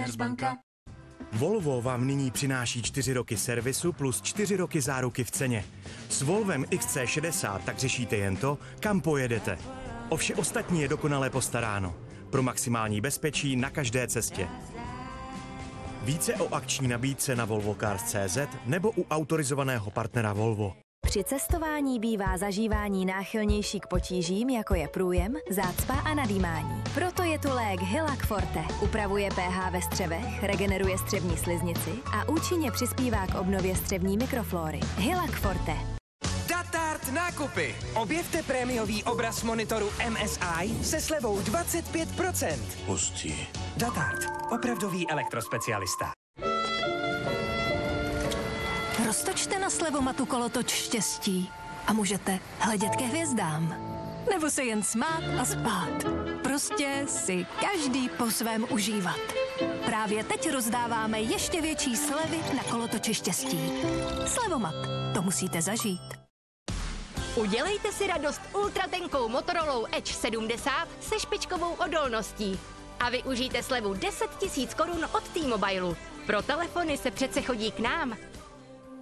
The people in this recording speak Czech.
Commerzbanka. Volvo vám nyní přináší 4 roky servisu plus 4 roky záruky v ceně. S Volvem XC60 tak řešíte jen to, kam pojedete. O vše ostatní je dokonale postaráno. Pro maximální bezpečí na každé cestě. Více o akční nabídce na volvocars.cz nebo u autorizovaného partnera Volvo. Při cestování bývá zažívání náchylnější k potížím, jako je průjem, zácpa a nadýmání. Proto je tu lék Hylac Forte. Upravuje pH ve střevech, regeneruje střevní sliznici a účinně přispívá k obnově střevní mikroflóry. Hylac Forte. Datart nákupy. Objevte prémiový obraz monitoru MSI se slevou 25%. Hustý. Datart. Opravdový elektrospecialista. Roztočte na slevomatu kolotoč štěstí a můžete hledět ke hvězdám. Nebo se jen smát a spát. Prostě si každý po svém užívat. Právě teď rozdáváme ještě větší slevy na kolotoče štěstí. Slevomat. To musíte zažít. Udělejte si radost ultratenkou Motorolou Edge 70 se špičkovou odolností. A využijte slevu 10 000 korun od T-Mobilu. Pro telefony se přece chodí k nám.